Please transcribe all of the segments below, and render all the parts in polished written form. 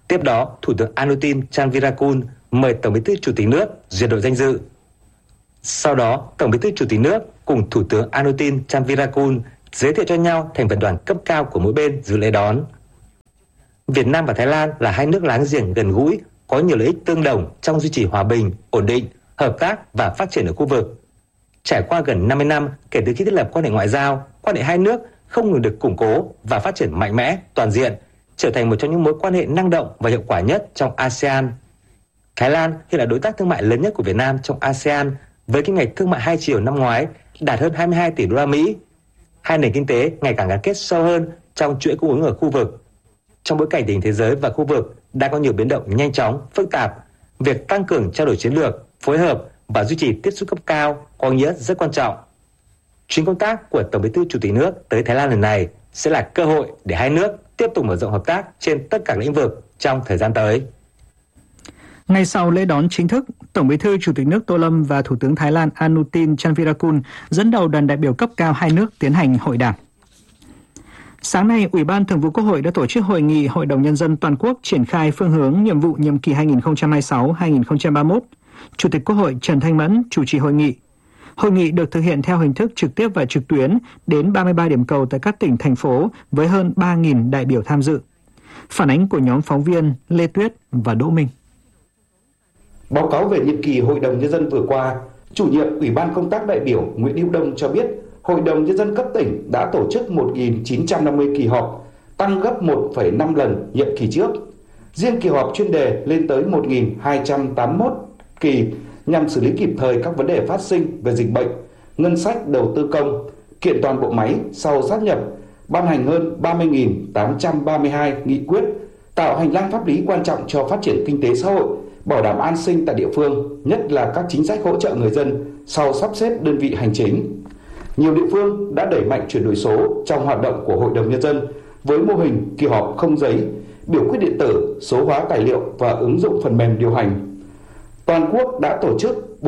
Tiếp đó, Thủ tướng Anutin Chanvirakul mời Tổng Bí thư Chủ tịch nước duyệt đội danh dự. Sau đó, Tổng Bí thư Chủ tịch nước cùng Thủ tướng Anutin Chanvirakul giới thiệu cho nhau thành phần đoàn cấp cao của mỗi bên dự lễ đón. Việt Nam và Thái Lan là hai nước láng giềng gần gũi, có nhiều lợi ích tương đồng trong duy trì hòa bình, ổn định, hợp tác và phát triển ở khu vực. Trải qua gần 50 năm kể từ khi thiết lập quan hệ ngoại giao, quan hệ hai nước không ngừng được củng cố và phát triển mạnh mẽ, toàn diện, trở thành một trong những mối quan hệ năng động và hiệu quả nhất trong ASEAN. Thái Lan hiện là đối tác thương mại lớn nhất của Việt Nam trong ASEAN với kim ngạch thương mại hai chiều năm ngoái đạt hơn 22 tỷ đô la Mỹ. Hai nền kinh tế ngày càng gắn kết sâu hơn trong chuỗi cung ứng ở khu vực. Trong bối cảnh tình hình thế giới và khu vực đang có nhiều biến động nhanh chóng, phức tạp, việc tăng cường trao đổi chiến lược, phối hợp và duy trì tiếp xúc cấp cao có ý nghĩa rất quan trọng. Chuyến công tác của Tổng Bí thư Chủ tịch nước tới Thái Lan lần này sẽ là cơ hội để hai nước tiếp tục mở rộng hợp tác trên tất cả lĩnh vực trong thời gian tới. Ngay sau lễ đón chính thức, Tổng Bí thư Chủ tịch nước Tô Lâm và Thủ tướng Thái Lan Anutin Chanvirakul dẫn đầu đoàn đại biểu cấp cao hai nước tiến hành hội đàm. Sáng nay, Ủy ban Thường vụ Quốc hội đã tổ chức hội nghị Hội đồng Nhân dân toàn quốc triển khai phương hướng nhiệm vụ nhiệm kỳ 2026-2031. Chủ tịch Quốc hội Trần Thanh Mẫn chủ trì hội nghị. Hội nghị được thực hiện theo hình thức trực tiếp và trực tuyến đến 33 điểm cầu tại các tỉnh, thành phố với hơn 3.000 đại biểu tham dự. Phản ánh của nhóm phóng viên Lê Tuyết và Đỗ Minh. Báo cáo về nhiệm kỳ Hội đồng Nhân dân vừa qua, chủ nhiệm Ủy ban công tác đại biểu Nguyễn Hữu Đông cho biết Hội đồng Nhân dân cấp tỉnh đã tổ chức 1.950 kỳ họp, tăng gấp 1,5 lần nhiệm kỳ trước. Riêng kỳ họp chuyên đề lên tới 1.281 kỳ nhằm xử lý kịp thời các vấn đề phát sinh về dịch bệnh, ngân sách đầu tư công, kiện toàn bộ máy sau sáp nhập, ban hành hơn 30.832 nghị quyết, tạo hành lang pháp lý quan trọng cho phát triển kinh tế xã hội, bảo đảm an sinh tại địa phương, nhất là các chính sách hỗ trợ người dân sau sắp xếp đơn vị hành chính. Nhiều địa phương đã đẩy mạnh chuyển đổi số trong hoạt động của Hội đồng Nhân dân với mô hình kỳ họp không giấy, biểu quyết điện tử, số hóa tài liệu và ứng dụng phần mềm điều hành. Toàn quốc đã tổ chức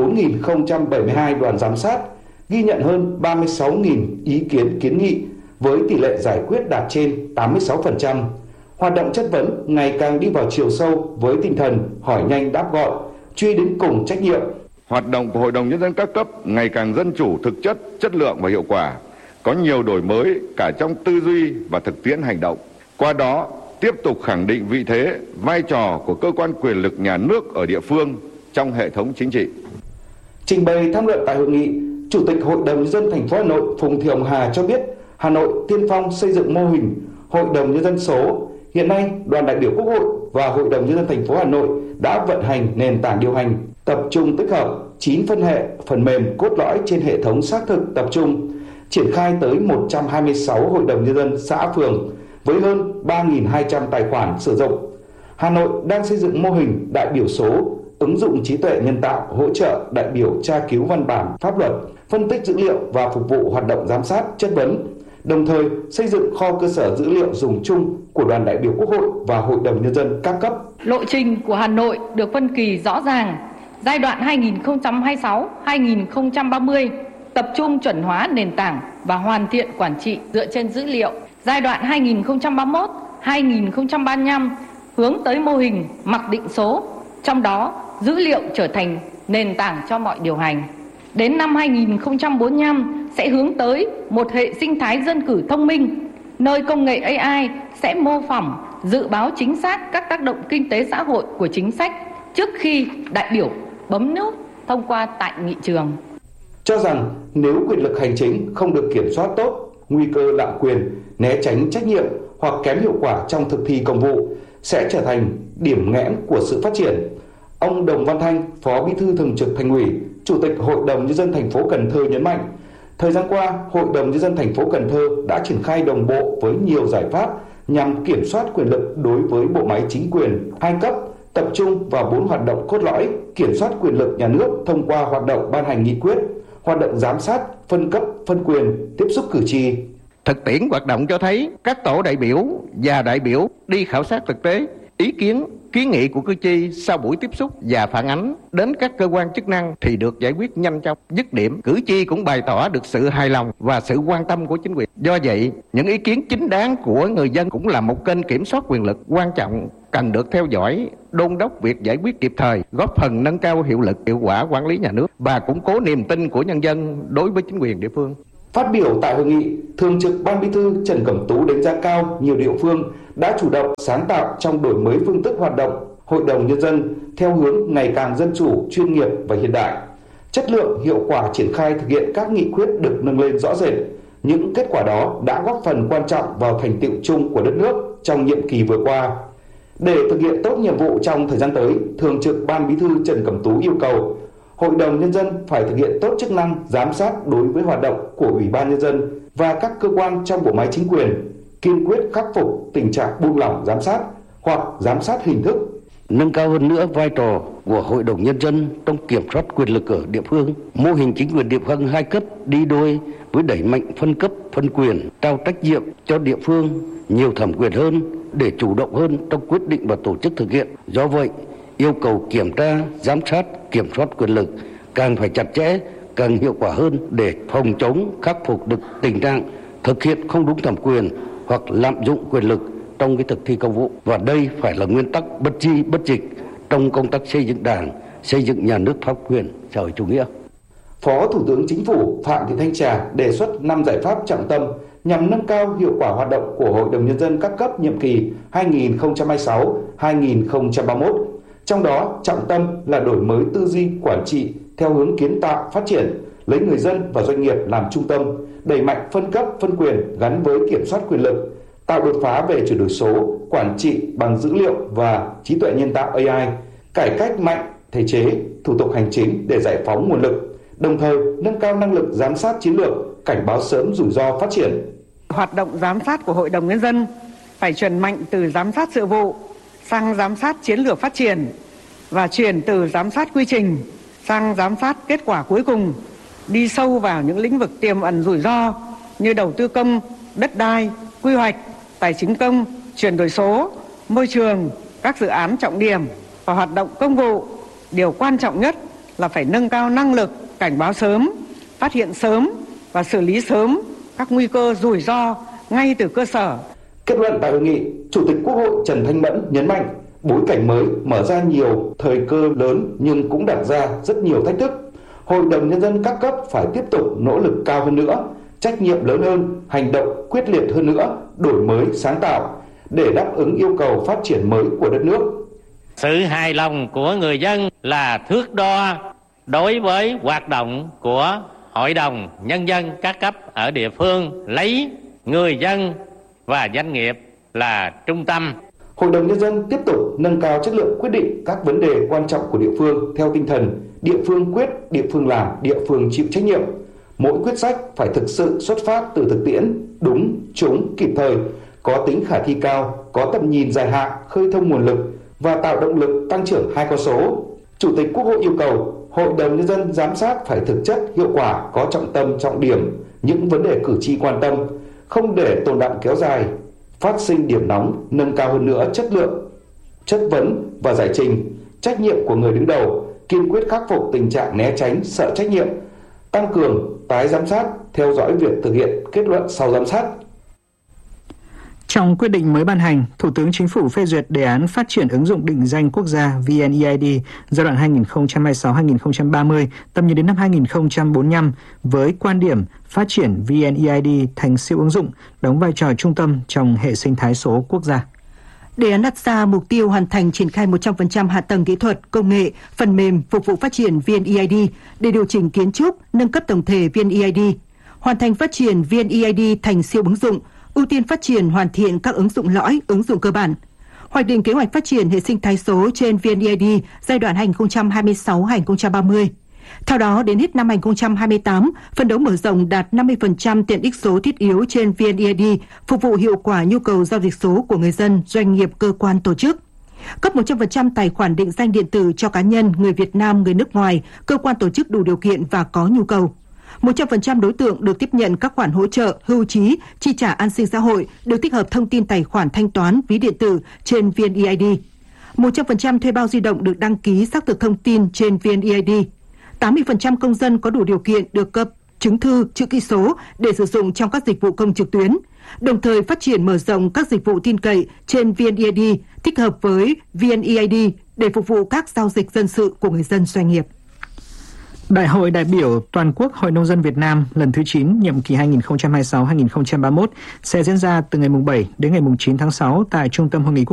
4.072 đoàn giám sát, ghi nhận hơn 36.000 ý kiến kiến nghị với tỷ lệ giải quyết đạt trên 86%. Hoạt động chất vấn ngày càng đi vào chiều sâu với tinh thần hỏi nhanh đáp gọn, truy đến cùng trách nhiệm. Hoạt động của Hội đồng Nhân dân các cấp ngày càng dân chủ, thực chất, chất lượng và hiệu quả, có nhiều đổi mới cả trong tư duy và thực tiễn hành động. Qua đó, tiếp tục khẳng định vị thế, vai trò của cơ quan quyền lực nhà nước ở địa phương trong hệ thống chính trị. Trình bày tham luận tại hội nghị, Chủ tịch Hội đồng Nhân dân thành phố Hà Nội Phùng Thị Hồng Hà cho biết Hà Nội tiên phong xây dựng mô hình Hội đồng Nhân dân số. Hiện nay, đoàn đại biểu Quốc hội và Hội đồng Nhân dân thành phố Hà Nội đã vận hành nền tảng điều hành tập trung tích hợp 9 phân hệ phần mềm cốt lõi trên hệ thống xác thực tập trung, triển khai tới 126 Hội đồng Nhân dân xã phường với hơn 3.200 tài khoản sử dụng. Hà Nội đang xây dựng mô hình đại biểu số, ứng dụng trí tuệ nhân tạo hỗ trợ đại biểu tra cứu văn bản pháp luật, phân tích dữ liệu và phục vụ hoạt động giám sát chất vấn, đồng thời xây dựng kho cơ sở dữ liệu dùng chung của đoàn đại biểu Quốc hội và Hội đồng Nhân dân các cấp. Lộ trình của Hà Nội được phân kỳ rõ ràng, giai đoạn 2026-2030 tập trung chuẩn hóa nền tảng và hoàn thiện quản trị dựa trên dữ liệu. Giai đoạn 2031-2035 hướng tới mô hình mặc định số, trong đó dữ liệu trở thành nền tảng cho mọi điều hành. Đến năm 2045 sẽ hướng tới một hệ sinh thái dân cử thông minh, nơi công nghệ AI sẽ mô phỏng, dự báo chính xác các tác động kinh tế xã hội của chính sách trước khi đại biểu bấm nút thông qua tại nghị trường. Cho rằng nếu quyền lực hành chính không được kiểm soát tốt, nguy cơ lạm quyền, né tránh trách nhiệm hoặc kém hiệu quả trong thực thi công vụ sẽ trở thành điểm nghẽn của sự phát triển. Ông Đồng Văn Thanh, Phó Bí thư Thường trực Thành ủy, Chủ tịch Hội đồng Nhân dân thành phố Cần Thơ nhấn mạnh, thời gian qua, Hội đồng Nhân dân thành phố Cần Thơ đã triển khai đồng bộ với nhiều giải pháp nhằm kiểm soát quyền lực đối với bộ máy chính quyền hai cấp, tập trung vào 4 hoạt động cốt lõi: kiểm soát quyền lực nhà nước thông qua hoạt động ban hành nghị quyết, hoạt động giám sát, phân cấp, phân quyền, tiếp xúc cử tri. Thực tiễn hoạt động cho thấy các tổ đại biểu và đại biểu đi khảo sát thực tế, ý kiến, kiến nghị của cử tri sau buổi tiếp xúc và phản ánh đến các cơ quan chức năng thì được giải quyết nhanh chóng, dứt điểm. Cử tri cũng bày tỏ được sự hài lòng và sự quan tâm của chính quyền. Do vậy, những ý kiến chính đáng của người dân cũng là một kênh kiểm soát quyền lực quan trọng, cần được theo dõi, đôn đốc việc giải quyết kịp thời, góp phần nâng cao hiệu lực, hiệu quả quản lý nhà nước và củng cố niềm tin của nhân dân đối với chính quyền địa phương. Phát biểu tại hội nghị, Thường trực Ban Bí thư Trần Cẩm Tú đánh giá cao nhiều địa phương đã chủ động sáng tạo trong đổi mới phương thức hoạt động Hội đồng Nhân dân theo hướng ngày càng dân chủ, chuyên nghiệp và hiện đại. Chất lượng, hiệu quả triển khai thực hiện các nghị quyết được nâng lên rõ rệt. Những kết quả đó đã góp phần quan trọng vào thành tựu chung của đất nước trong nhiệm kỳ vừa qua. Để thực hiện tốt nhiệm vụ trong thời gian tới, Thường trực Ban Bí thư Trần Cẩm Tú yêu cầu Hội đồng Nhân dân phải thực hiện tốt chức năng giám sát đối với hoạt động của Ủy ban Nhân dân và các cơ quan trong bộ máy chính quyền, kiên quyết khắc phục tình trạng buông lỏng giám sát hoặc giám sát hình thức. Nâng cao hơn nữa vai trò của Hội đồng Nhân dân trong kiểm soát quyền lực ở địa phương. Mô hình chính quyền địa phương hai cấp đi đôi với đẩy mạnh phân cấp, phân quyền, trao trách nhiệm cho địa phương nhiều thẩm quyền hơn để chủ động hơn trong quyết định và tổ chức thực hiện. Do vậy, yêu cầu kiểm tra, giám sát, kiểm soát quyền lực càng phải chặt chẽ, càng hiệu quả hơn để phòng chống, khắc phục được tình trạng thực hiện không đúng thẩm quyền hoặc lạm dụng quyền lực trong cái thực thi công vụ. Và đây phải là nguyên tắc bất chi bất dịch trong công tác xây dựng Đảng, xây dựng nhà nước pháp quyền xã hội chủ nghĩa. Phó Thủ tướng Chính phủ Phạm Thị Thanh Trà đề xuất 5 giải pháp trọng tâm nhằm nâng cao hiệu quả hoạt động của Hội đồng Nhân dân các cấp nhiệm kỳ 2026-2031. Trong đó, trọng tâm là đổi mới tư duy quản trị theo hướng kiến tạo phát triển, lấy người dân và doanh nghiệp làm trung tâm, đẩy mạnh phân cấp, phân quyền gắn với kiểm soát quyền lực, tạo đột phá về chuyển đổi số, quản trị bằng dữ liệu và trí tuệ nhân tạo AI, cải cách mạnh thể chế, thủ tục hành chính để giải phóng nguồn lực, đồng thời nâng cao năng lực giám sát chiến lược, cảnh báo sớm rủi ro phát triển. Hoạt động giám sát của Hội đồng Nhân dân phải chuyển mạnh từ giám sát sự vụ sang giám sát chiến lược phát triển và chuyển từ giám sát quy trình sang giám sát kết quả cuối cùng, đi sâu vào những lĩnh vực tiềm ẩn rủi ro như đầu tư công, đất đai, quy hoạch, tài chính công, chuyển đổi số, môi trường, các dự án trọng điểm và hoạt động công vụ. Điều quan trọng nhất là phải nâng cao năng lực cảnh báo sớm, phát hiện sớm và xử lý sớm các nguy cơ rủi ro ngay từ cơ sở. Kết luận tại hội nghị, Chủ tịch Quốc hội Trần Thanh Mẫn nhấn mạnh bối cảnh mới mở ra nhiều thời cơ lớn nhưng cũng đặt ra rất nhiều thách thức. Hội đồng Nhân dân các cấp phải tiếp tục nỗ lực cao hơn nữa, trách nhiệm lớn hơn, hành động quyết liệt hơn nữa, đổi mới sáng tạo để đáp ứng yêu cầu phát triển mới của đất nước. Sự hài lòng của người dân là thước đo đối với hoạt động của Hội đồng Nhân dân các cấp ở địa phương, lấy người dân và doanh nghiệp là trung tâm. Hội đồng Nhân dân tiếp tục nâng cao chất lượng quyết định các vấn đề quan trọng của địa phương theo tinh thần địa phương quyết, địa phương làm, địa phương chịu trách nhiệm. Mỗi quyết sách phải thực sự xuất phát từ thực tiễn, đúng, trúng, kịp thời, có tính khả thi cao, có tầm nhìn dài hạn, khơi thông nguồn lực và tạo động lực tăng trưởng hai con số. Chủ tịch Quốc hội yêu cầu Hội đồng Nhân dân giám sát phải thực chất, hiệu quả, có trọng tâm, trọng điểm, những vấn đề cử tri quan tâm, không để tồn đọng kéo dài, phát sinh điểm nóng, nâng cao hơn nữa chất lượng, chất vấn và giải trình, trách nhiệm của người đứng đầu, kiên quyết khắc phục tình trạng né tránh, sợ trách nhiệm, tăng cường, tái giám sát, theo dõi việc thực hiện kết luận sau giám sát. Trong quyết định mới ban hành, Thủ tướng Chính phủ phê duyệt đề án phát triển ứng dụng định danh quốc gia VNeID giai đoạn 2026-2030, tầm nhìn đến năm 2045 với quan điểm phát triển VNeID thành siêu ứng dụng, đóng vai trò trung tâm trong hệ sinh thái số quốc gia. Đề án đặt ra mục tiêu hoàn thành triển khai 100% hạ tầng kỹ thuật, công nghệ, phần mềm phục vụ phát triển VNeID để điều chỉnh kiến trúc, nâng cấp tổng thể VNeID, hoàn thành phát triển VNeID thành siêu ứng dụng, ưu tiên phát triển hoàn thiện các ứng dụng lõi, ứng dụng cơ bản. Hoạch định kế hoạch phát triển hệ sinh thái số trên VNeID giai đoạn 2026-2030. Theo đó, đến hết năm 2028, phấn đấu mở rộng đạt 50% tiện ích số thiết yếu trên VNeID, phục vụ hiệu quả nhu cầu giao dịch số của người dân, doanh nghiệp, cơ quan, tổ chức. Cấp 100% tài khoản định danh điện tử cho cá nhân, người Việt Nam, người nước ngoài, cơ quan tổ chức đủ điều kiện và có nhu cầu. 100% đối tượng được tiếp nhận các khoản hỗ trợ, hưu trí, chi trả an sinh xã hội được tích hợp thông tin tài khoản thanh toán ví điện tử trên VNeID. 100% thuê bao di động được đăng ký xác thực thông tin trên VNeID. 80% công dân có đủ điều kiện được cấp chứng thư chữ ký số để sử dụng trong các dịch vụ công trực tuyến, đồng thời phát triển mở rộng các dịch vụ tin cậy trên VNeID thích hợp với VNeID để phục vụ các giao dịch dân sự của người dân doanh nghiệp. Đại hội đại biểu toàn quốc Hội Nông dân Việt Nam lần thứ 9 nhiệm kỳ 2026-2031 sẽ diễn ra từ ngày 7 đến ngày 9 tháng 6 tại Trung tâm Hội nghị